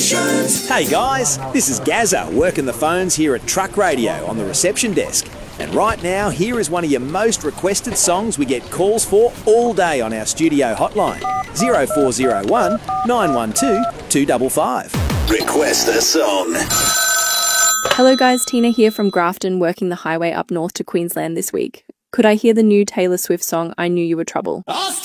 Hey guys, this is Gazza working the phones here at Truck Radio on the reception desk. And right now, here is one of your most requested songs we get calls for all day on our studio hotline. 0401 912 255. Request a song. Hello guys, Tina here from Grafton, working the highway up north to Queensland this week. Could I hear the new Taylor Swift song, I Knew You Were Trouble?